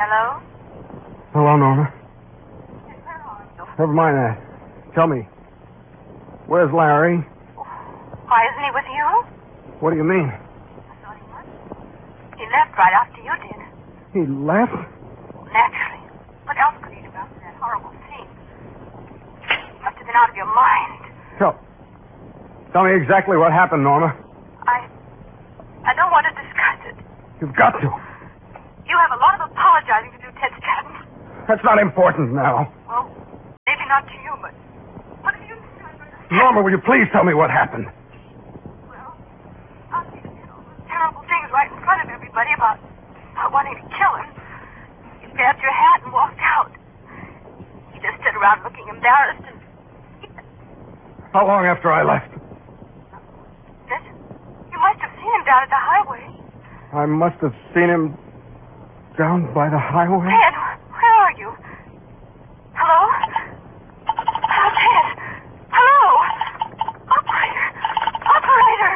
Hello? Hello, Norma. Yes, where are you? Never mind that. Tell me, where's Larry? Why, isn't he with you? What do you mean? I thought he was. He left right after you did. He left? Naturally. What else could he do after that horrible scene? You must have been out of your mind. Tell me exactly what happened, Norma. I don't want to discuss it. You've got to. You have a lot of apologizing to do, Ted Stratton. That's not important now. Well, maybe not to you, but what have you done? Norma, will you please tell me what happened? Well, Ozzy said all those terrible things right in front of everybody about wanting to kill him. He grabbed your hat and walked out. He just stood around looking embarrassed and... How long after I left? Listen, you must have seen him down at the highway. I must have seen him down by the highway. Ted, where are you? Hello? Hello, Ted. Hello? Operator! Operator!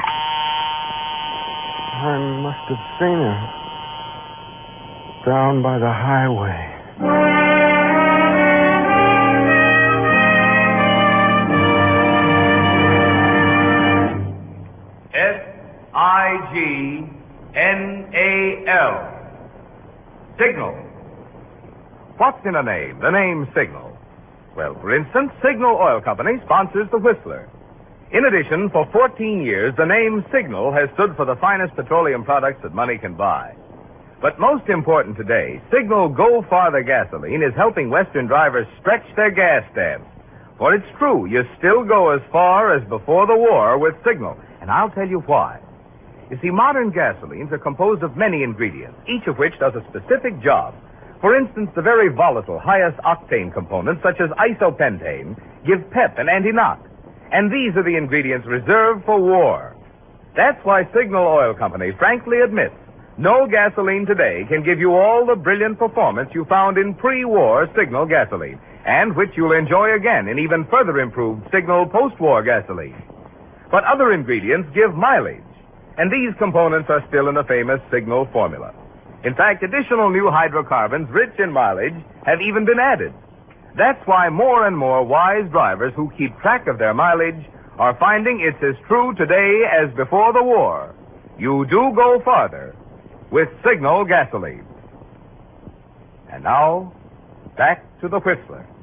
I must have seen him down by the highway. Signal. Signal. What's in a name? The name Signal. Well, for instance, Signal Oil Company sponsors the Whistler. In addition, for 14 years, the name Signal has stood for the finest petroleum products that money can buy. But most important today, Signal Go Farther gasoline is helping Western drivers stretch their gas stamps. For it's true, you still go as far as before the war with Signal. And I'll tell you why. You see, modern gasolines are composed of many ingredients, each of which does a specific job. For instance, the very volatile, highest octane components, such as isopentane, give pep and anti-knock. And these are the ingredients reserved for war. That's why Signal Oil Company frankly admits no gasoline today can give you all the brilliant performance you found in pre-war Signal gasoline, and which you'll enjoy again in even further improved Signal post-war gasoline. But other ingredients give mileage, and these components are still in the famous Signal formula. In fact, additional new hydrocarbons rich in mileage have even been added. That's why more and more wise drivers who keep track of their mileage are finding it's as true today as before the war. You do go farther with Signal gasoline. And now, back to the Whistler.